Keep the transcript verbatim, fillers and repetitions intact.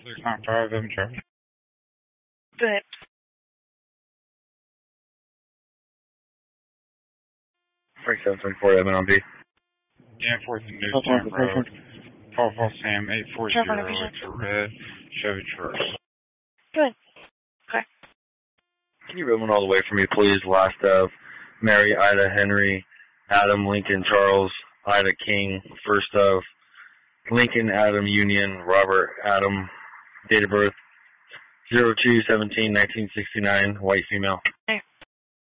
six nine five, them Charlie. Go ahead. Frank seven three four, Edmund on B. Yeah, fourth and Newtown Road. Paul Paul Sam eight four zero, it's a red Chevy Traverse. Good. Okay. Can you read one all the way for me, please? Last of Mary, Ida, Henry, Adam, Lincoln, Charles, Ida, King. First of Lincoln, Adam, Union, Robert, Adam. Date of birth zero two seventeen nineteen sixty-nine, white female. Okay.